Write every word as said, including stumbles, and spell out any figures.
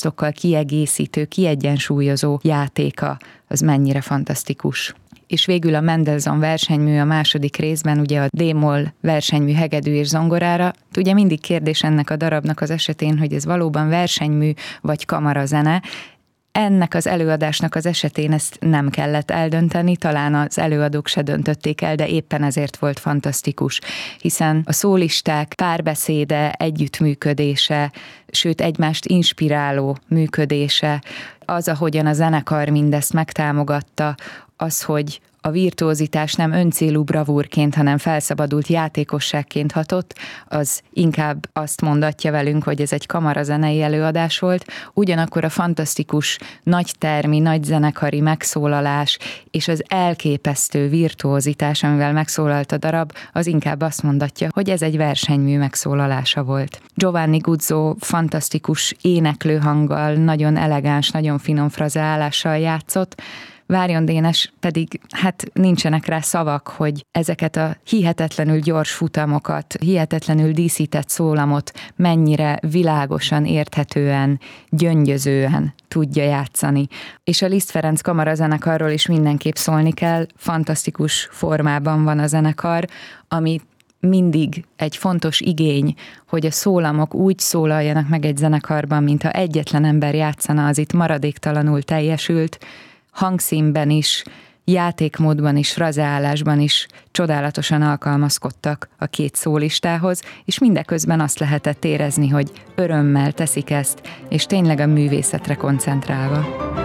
szokkal kiegészítő, kiegyensúlyozó játéka, az mennyire fantasztikus. És végül a Mendelssohn versenymű a második részben, ugye a D-moll versenymű hegedű és zongorára. Ugye mindig kérdés ennek a darabnak az esetén, hogy ez valóban versenymű vagy kamarazene. Ennek az előadásnak az esetén ezt nem kellett eldönteni, talán az előadók se döntötték el, de éppen ezért volt fantasztikus, hiszen a szólisták párbeszéde, együttműködése, sőt egymást inspiráló működése, az, ahogyan a zenekar mindezt megtámogatta, az, hogy a virtuózitás nem öncélú bravúrként, hanem felszabadult játékosságként hatott, az inkább azt mondatja velünk, hogy ez egy kamarazenei előadás volt, ugyanakkor a fantasztikus nagytermi, nagy zenekari megszólalás és az elképesztő virtuózitás, amivel megszólalt a darab, az inkább azt mondatja, hogy ez egy versenymű megszólalása volt. Giovanni Guzzo fantasztikus éneklő hanggal, nagyon elegáns, nagyon finom frazeálással játszott, Várjon Dénes pedig, hát nincsenek rá szavak, hogy ezeket a hihetetlenül gyors futamokat, hihetetlenül díszített szólamot mennyire világosan, érthetően, gyöngyözően tudja játszani. És a Liszt Ferenc kamarazenekarról is mindenképp szólni kell, fantasztikus formában van a zenekar, ami mindig egy fontos igény, hogy a szólamok úgy szólaljanak meg egy zenekarban, mintha egyetlen ember játszana, az itt maradéktalanul teljesült, hangszínben is, játékmódban is, frazeálásban is csodálatosan alkalmazkodtak a két szólistához, és mindeközben azt lehetett érezni, hogy örömmel teszik ezt, és tényleg a művészetre koncentrálva.